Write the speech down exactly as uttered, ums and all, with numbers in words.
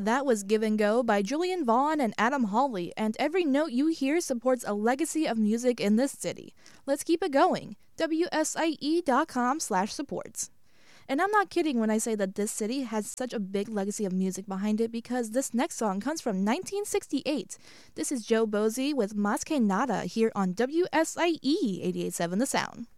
That was Give and Go by Julian Vaughn and Adam Hawley, and every note you hear supports a legacy of music in this city. Let's keep it going. W S I E dot com slash supports. And I'm not kidding when I say that this city has such a big legacy of music behind it, because this next song comes from nineteen sixty-eight. This is Joe Bosey with Mas Que Nada here on W S I E eighty-eight point seven The Sound.